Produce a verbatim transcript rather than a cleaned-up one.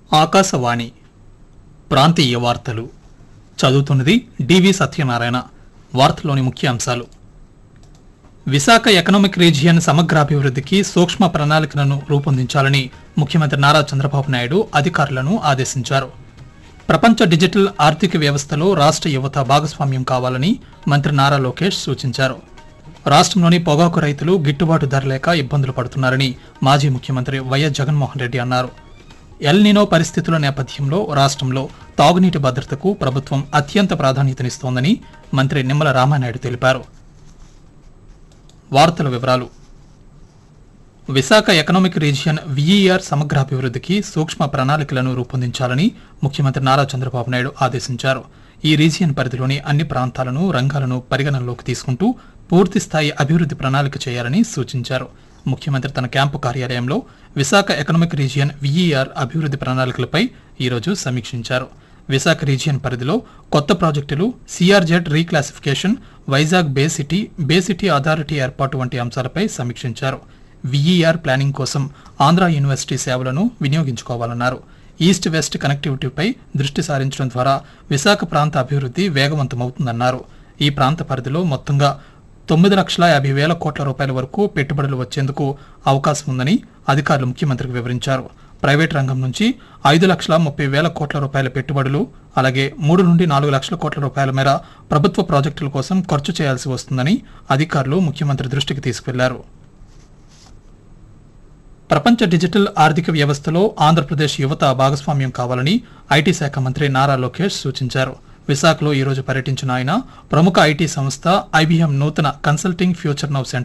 ఆకాశవాణి ప్రాంతీయ వార్తలు చదువుతున్నది డివి సత్యనారాయణ. వార్తలోని ముఖ్యాంశాలు: విశాఖ ఎకనామిక్ రీజియన్ సమగ్రాభివృద్ధికి సూక్ష్మ ప్రణాళికలను రూపొందించాలని ముఖ్యమంత్రి నారా చంద్రబాబు నాయుడు అధికారులను ఆదేశించారు. ప్రపంచ డిజిటల్ ఆర్థిక వ్యవస్థలో రాష్ట్ర యువత భాగస్వామ్యం కావాలని మంత్రి నారా లోకేష్ సూచించారు. రాష్ట్రంలోని పొగాకు రైతులు గిట్టుబాటు ధర లేక ఇబ్బందులు పడుతున్నారని మాజీ ముఖ్యమంత్రి వైఎస్ జగన్మోహన్ రెడ్డి అన్నారు. ఎల్ నినో పరిస్థితుల నేపథ్యంలో రాష్ట్రంలో తాగునీటి భద్రతకు ప్రభుత్వం అత్యంత ప్రాధాన్యతనిస్తోందని మంత్రి నిమ్మల రామానాయుడు తెలిపారు. వార్తల వివరాలు: విశాఖ ఎకనామిక్ రీజియన్ విఈఆర్ సమగ్రాభివృద్ధికి సూక్ష్మ ప్రణాళికలను రూపొందించాలని ముఖ్యమంత్రి నారా చంద్రబాబు నాయుడు ఆదేశించారు. ఈ రీజియన్ పరిధిలోని అన్ని ప్రాంతాలను, రంగాలను పరిగణనలోకి తీసుకుంటూ పూర్తిస్థాయి అభివృద్ధి ప్రణాళిక చేయాలని సూచించారు. ముఖ్యమంత్రి తన క్యాంపు కార్యాలయంలో విశాఖ ఎకనామిక్ రీజియన్ విఈఆర్ అభివృద్ధి ప్రణాళికలపై ఈరోజు సమీక్షించారు. విశాఖ రీజియన్ పరిధిలో కొత్త ప్రాజెక్టులు, సిఆర్జెడ్ రీక్లాసిఫికేషన్, వైజాగ్ బే సిటీ, బే సిటీ అథారిటీ ఏర్పాటు వంటి అంశాలపై సమీక్షించారు. విఈఆర్ ప్లానింగ్ కోసం ఆంధ్ర యూనివర్సిటీ సేవలను వినియోగించుకోవాలన్నారు. ఈస్ట్ వెస్ట్ కనెక్టివిటీపై దృష్టి సారించడం ద్వారా విశాఖ ప్రాంత అభివృద్ధి వేగవంతమవుతుందన్నారు. ఈ ప్రాంత పరిధిలో మొత్తంగా తొమ్మిది లక్షల యాభై వేల కోట్ల రూపాయల వరకు పెట్టుబడులు వచ్చేందుకు అవకాశం ఉందని అధికారులు ముఖ్యమంత్రికి వివరించారు. ప్రైవేట్ రంగం నుంచి ఐదు లక్షల ముప్పై వేల కోట్ల రూపాయల పెట్టుబడులు, అలాగే మూడు నుండి నాలుగు లక్షల కోట్ల రూపాయల మేర ప్రభుత్వ ప్రాజెక్టుల కోసం ఖర్చు చేయాల్సి వస్తుందని అధికారులు ముఖ్యమంత్రి దృష్టికి తీసుకెళ్లారు. ప్రపంచ డిజిటల్ ఆర్థిక వ్యవస్థలో ఆంధ్రప్రదేశ్ యువత భాగస్వామ్యం కావాలని ఐటీ శాఖ మంత్రి నారా లోకేష్ సూచించారు. విశాఖలో ఈరోజు పర్యటించిన ఆయన ప్రముఖ ఐటీ సంస్థ ఐబీఎం నూతన కన్సల్టింగ్ ఫ్యూచర్ నౌ సెంటర్